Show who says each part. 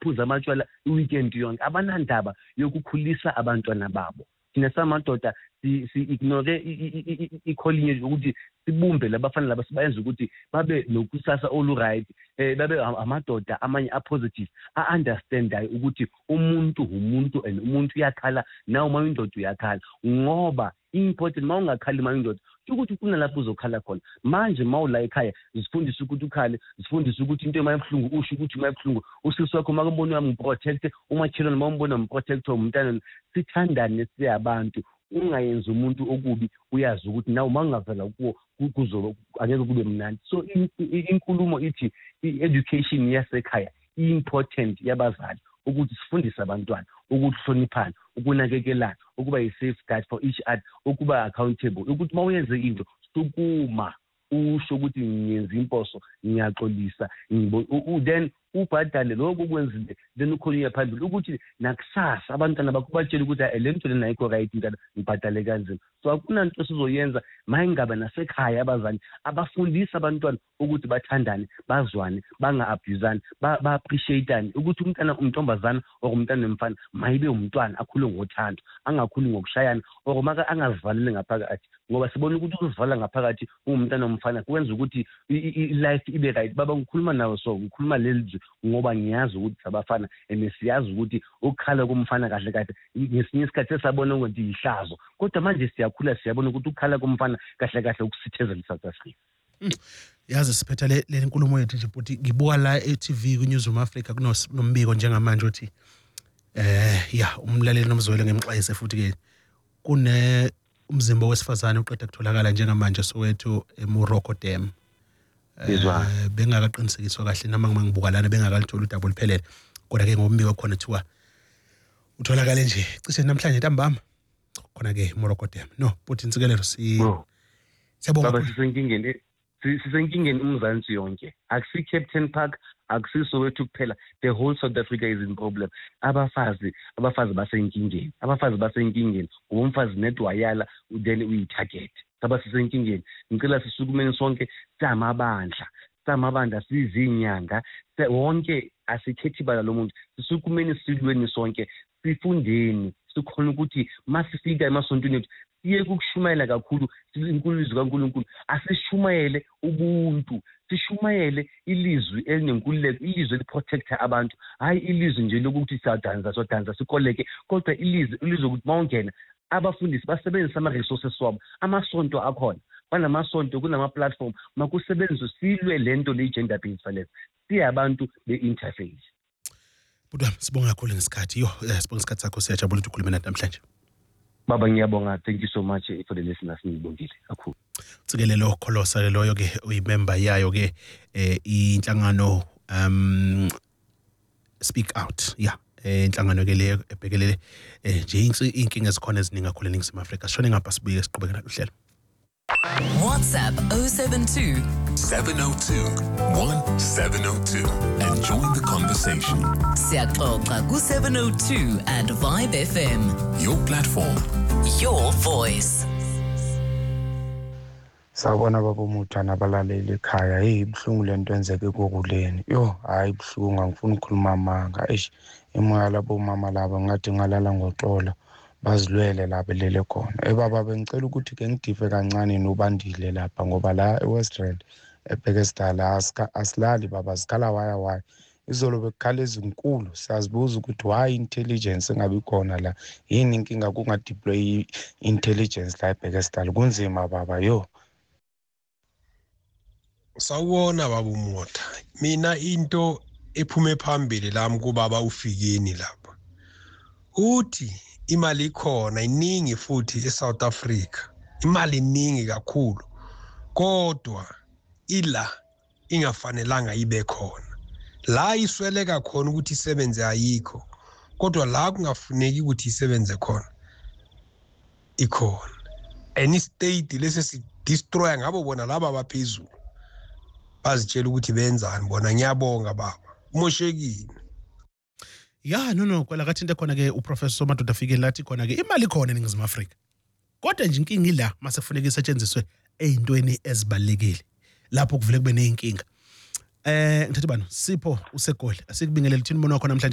Speaker 1: baphuza amatshwala iweekend yonke abanandaba yokukhulisa abantwana babo. Thina samadoda si-ignore i-calling ukuthi sibumbe labafana laba sibayenza ukuthi babe nokusasa olu-right, babe amadoda amanye a-positive, a-understandayo ukuthi umuntu and umuntu uyakhala, nawe uma uyindoda uyakhala. Ngoba important uma ungakhali uma uyindoda ukuthi kunalapho uzokhala khona. Manje uma ula ekhaya zifundise ukuthi ukhale, zifundise ukuthi into emayibuhlungu usho ukuthi mayibuhlungu, usisi wakho makambona umprotect, umakhelwane mawumbona umprotect umntana, sithandane siyabantu. Ungayenza umuntu okubi, uyazi ukuthi nawe uma ungavela kuwo kuzoba angeke kube mnandi. So inkulumo ithi i-education yasekhaya i-important yabazali ukuthi sifundise abantwana ukuhloniphana, ukunakekelana, ukuba yi-safeguard for each other, ukuba accountable, ukuthi mawuyenze into sukuma usho ukuthi ngiyenza imposo, ngiyaxolisa, then ubhadale lokho kwenzile, then ukhulunya phambili ukuthi nakusasa abantwana bakho batshela ukuthi le nto lena ayikho right intana ngibhadale kanzima. So akuna nto sizoyenza mayingaba nasekhaya abazali abafundisa abantwana ukuthi bathandane, bazwane, banga-abusani, ba-appreciateane, ukuthi umntana untombazana or umntana wemfana mayibe umntwana akhule ngothando, angakhuli ngokushayana or maka angazivalele ngaphakathi, ngoba sibona ukuthi ukuzivala ngaphakathi ungumntana womfana kwenza ukuthi i-life ibe right. Baba ngikhuluma nawe so ngikhuluma leli ngoba ngiyazi ukuthi sabafana and siyazi ukuthi ukukhala komfana kahle kahle ngesinye isikhathi esabona ukuthi yihlazo, kodwa manje siyakhula siyabona ukuthi ukukhala komfana kahle kahle ukusithezela South Africa.
Speaker 2: Yazi siphetha le nkulumo yethu nje futhi ngibuka la e-TV kuNewsroom Africa kunombiko njengamanje uthi umlaleli nomzwelo ngemxayise futhi ke kune umzimba wesifazane uqeda kutholakala njengamanje Soweto eMorocco Dam. Bengakaqinisekiswa kahle noma ngibuka lana bengakalithola udaba oluphelele, kodwa ke ngombiko khona thiwa utholakale nje cishe namhlanje ntambama khona ke Morocco Dam. No futhi insikelelo siyabonga.
Speaker 1: Baba sisenkingeni umzansi yonke, akusi Captain Park, akusi Soweto kuphela, the whole South Africa is in problem. Abafazi basenkingeni, umfazi netwayala then uyi-target. Saba sisenkingeni, ngicela sisukumeni sonke samabandla sizinyanga wonke asikhethi bala lo muntu, sisukumeni silweni sonke, sifundeni sikhona ukuthi masifika emasontweni ethu siye ukushumayela kakhulu inkuluzo kaNkulunkulu, asishumayele ubuntu, sishumayele ilizwi elinenkululeko, ilizwi eliprotecta abantu, hayi ilizwi nje lokuthi sodanza sikoleke, kodwa ilizwi ukuthi mawungena abafundisi basebenzisa ama-resources wabo, amasonto akhona, banamasonto kunama-platform, makusebenziswe silwe lento le-gender based violence, siyabantu be-interface.
Speaker 2: Budwa sibonga kakhulu ngesikhathi sibonga isikhathi sakho, siyajabula ukuthi ukhulume nathi namhlanje.
Speaker 1: Baba ngiyabonga, thank you so much for the listeners, ngibongile kakhulu.
Speaker 2: Tsikelelo Kholosa loyo ke uyimember yayo ke inhlangano Speak Out inhlangano ke le ebhekelele nje inkinga ezikhona eziningi kakhulu eNingizimu Afrika. Shone ngapha sibuye siqhubeka nohlelo.
Speaker 3: WhatsApp 072
Speaker 4: 702 1702 and join the conversation.
Speaker 3: Siyaxoxa ku 702 and Vibe FM.
Speaker 4: Your platform,
Speaker 3: your voice.
Speaker 5: Sawubona baba Umuthana abalaleli ekhaya. Ibhlungu lento enzeke kokuleni. Hayi ibhlungu, angifuni ukukhuluma amanga. Emoya labo mama laba ngathi ngalala ngoxola. Bazilwele lapha lele khona. Baba bengicela ukuthi ke ngidive kancane noBandile lapha ngoba la eWestrand eBhekesdal asilali baba, sikhala waya. Izolo bekukhala ezinkulu, siyazibuza ukuthi why intelligence engabi khona la, yini inkinga kungadeploy intelligence la eBhekesdal, kunzima baba
Speaker 6: Sawubona baba Umotha, mina into ephume phambili lami kubaba ufikeni lapha uthi imali ikhona iningi futhi eSouth Africa, imali iningi kakhulu, kodwa ila ingafanelanga ibe khona. La isweleka khona ukuthi isebenze ayikho, kodwa la kungafuneki ukuthi isebenze khona ikhona. Any state lese si destroy ngabo bona laba baphezulu bazitshela ukuthi benzani bona. Ngiyabonga baba, umoshekile.
Speaker 2: No kwala kathi into khona ke uProfessor Madoda Fikeni lathi khona ke imali khona eNingizimu Afrika, kodwa nje inkinga ila mase kufuneka isetshenziswe ezintweni ezibalekile lapho kuvele kube nezinkinga. Ngithatha bani Sipho useGoli, asikubingelele thina umbona wakho namhlanje.